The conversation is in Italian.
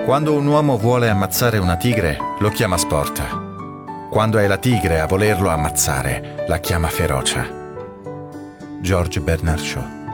Quando un uomo vuole ammazzare una tigre, lo chiama sport. Quando è la tigre a volerlo ammazzare, la chiama ferocia. George Bernard Shaw.